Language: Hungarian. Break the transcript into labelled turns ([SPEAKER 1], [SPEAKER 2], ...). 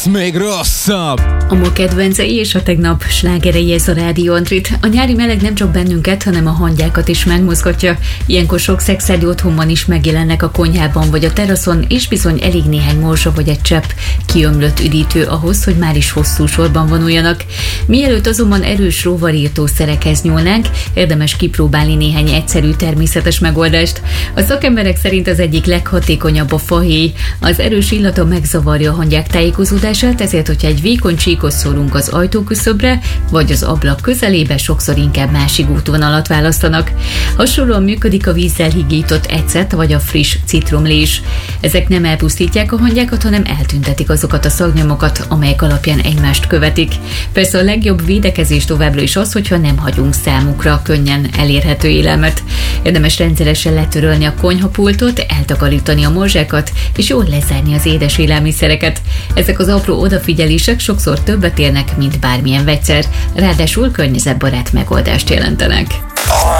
[SPEAKER 1] még rosszabb!
[SPEAKER 2] A ma kedvencei és a tegnap slágerei, ez a Rádió Andrit. A nyári meleg nem csak bennünket, hanem a hangyákat is megmozgatja. Ilyenkor sok szexádi otthonban is megjelennek a konyhában vagy a teraszon, és bizony elég néhány morzsa vagy egy csepp kiömlött üdítő ahhoz, hogy már is hosszú sorban vonuljanak. Mielőtt azonban erős rovarírtószerekhez nyúlnánk, érdemes kipróbálni néhány egyszerű természetes megoldást. A szakemberek szerint az egyik leghatékonyabb a fahéj. Az erős illata megzavarja a hangyák tájékozódását, ezért, hogyha egy vékony csíkot szórunk az ajtóküszöbre, vagy az ablak közelébe, sokszor inkább másik útvonalat választanak. Hasonlóan működik a vízzel higított ecet, vagy a friss citromlé is. Ezek nem elpusztítják a hangyákat, hanem eltüntetik azokat a szagnyomokat, amelyek alapján egymást követik. Persze a legjobb védekezés továbbra is az, hogyha nem hagyunk számukra könnyen elérhető élelmet. Érdemes rendszeresen letörölni a konyhapultot, eltakarítani a morzsákat, és jól lezárni az édes élelmiszereket. Ezek az apró odafigyelések sokszor többet érnek, mint bármilyen vegyszer, ráadásul környezetbarát megoldást jelentenek.